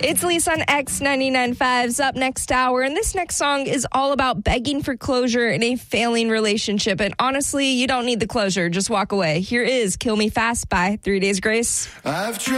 It's Lisa on X99.5's Up Next Hour, and this next song is all about begging for closure in a failing relationship. And honestly, you don't need the closure. Just walk away. Here is Kill Me Fast by 3 Days Grace. I've tried